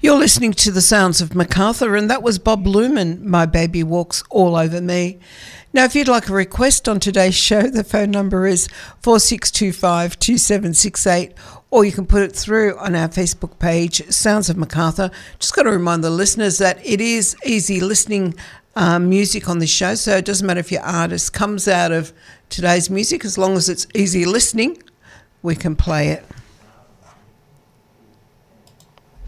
You're listening to the sounds of MacArthur, and that was Bob Luman, My Baby Walks All Over Me. Now, if you'd like a request on today's show, the phone number is 4625-2768, or you can put it through on our Facebook page, Sounds of MacArthur. Just got to remind the listeners that it is easy listening music on this show, so it doesn't matter if your artist comes out of today's music, as long as it's easy listening, we can play it.